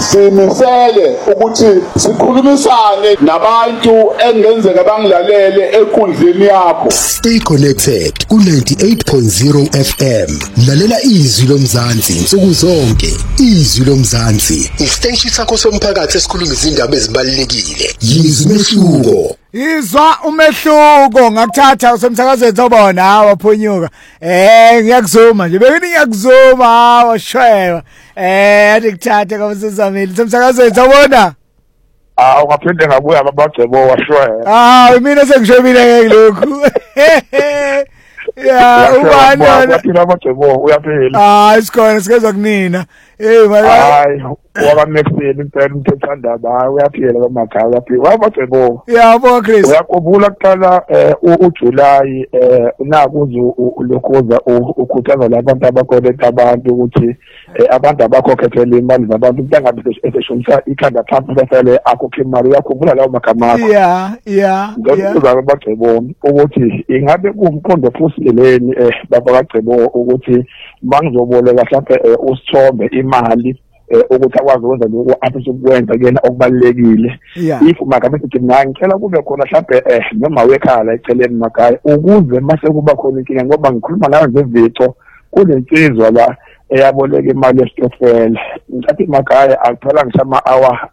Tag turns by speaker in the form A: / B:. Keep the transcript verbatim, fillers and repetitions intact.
A: simisele ukuthi sikhulumisane nabantu engenzeka bangilalele enkundleni yakho.
B: Stay connected ku ninety-eight point zero F M. Lalela izwi lomzansi insuku zonke. Izwi lomzansi, isiteshi sakho somphakathi esikhuluma izindaba ezibalulekile. Yizwi umehluko.
C: Izwa umehluko ngakuthatha usemsakazweni sobona hawa phonyuka. Eh ngiyakuzuma nje bekini ngiyakuzuma hawa shweba. Eh athi kuthathe kabusizamile semsakazweni sobona.
D: Ah ungaphinde ngabuya ababagcebo washwela.
C: Ah mina sengishobile ngeke lokhu. Ya ubani
D: waphila abagcebo uyaphila.
C: Ah isikhona sikezwa kunina. Eh
D: hayi waba nexteni impela umthethwandaba uyaphila bamakhaya uyaphila abagcebo.
C: Yabo Chris.
D: Uyakhumbula kuqala uJuly eh unakuzo ulokhoza ukhuthaza labantu abakoleta abantu ukuthi abantu abakhokhethela imali zabantu bangabe eseshonisa ikhanda phansi befele akhokhe imali. Uyakhumbula lawo magama akho?
C: Yeah yeah yeah.
D: Uzaba bagcebo ukuthi ingabe kumqondo ophusile eh baba bagcebo ukuthi bangizoboleka mhlawumbe usithombe imali ukuthi akwazi ukwenza lokho afisa ukwenza kuyena okubalekile. If makabe sithi mina ngicela kube khona mhlawumbe eh noma wekhala eceleni makhaya ukuze mase kuba khona inkinga ngoba ngikhuluma nawe ngevito kunensizwa la eyaboleka imali yesitofela. Ngithi makhaya akuthola ngisama hour